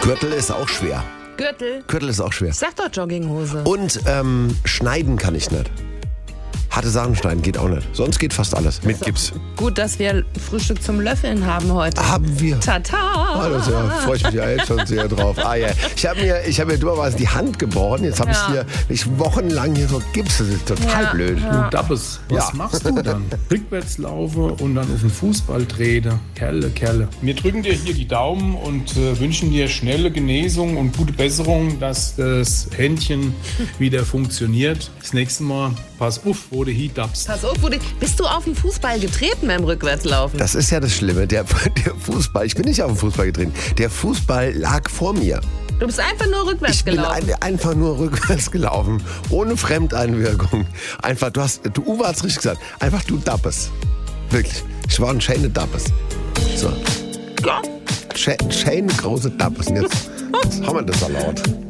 Gürtel ist auch schwer. Gürtel ist auch schwer. Ich sag doch Jogginghose. Und schneiden kann ich nicht. Harte Sachen schneiden geht auch nicht. Sonst geht fast alles mit Gips. Gut, dass wir Frühstück zum Löffeln haben heute. Haben wir. Tata! Also, ja, freue ich mich ja jetzt schon sehr drauf. Ja. Ich habe mir dummerweise die Hand gebrochen. Jetzt habe ich wochenlang hier so Gips. Das ist total blöd. Du Dappes, was machst du dann? Rückwärts laufe und dann auf den Fußball trete. Kerle. Wir drücken dir hier die Daumen und wünschen dir schnelle Genesung und gute Besserung, dass das Händchen wieder funktioniert. Das nächste Mal pass auf, wo du hintappst. Pass auf, bist du auf den Fußball getreten beim Rückwärtslaufen? Das ist ja das Schlimme. Der Fußball, ich bin nicht auf den Fußball getreten. Der Fußball lag vor mir. Du bist einfach nur rückwärts gelaufen. Ich bin einfach nur rückwärts gelaufen. Ohne Fremdeinwirkung. Einfach, Uwe hat's richtig gesagt. Einfach du Dappes. Wirklich. Ich war ein schöne Dappes. So. Ja. Schöne große Dappes. Und jetzt haben wir das so laut.